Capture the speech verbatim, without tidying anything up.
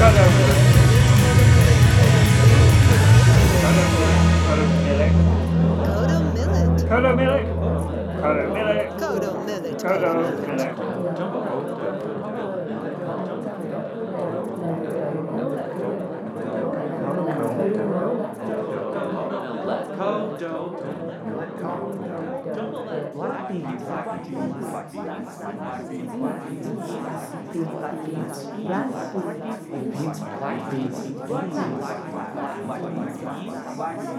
Kodo Millet. Kodo Millet. Kodo Millet. Kodo Millet. Black beans, black beans, black beans, black beans, black beans, black beans, black beans, black beans, black beans, black beans, black beans, black beans, black beans, black beans, black beans, black beans,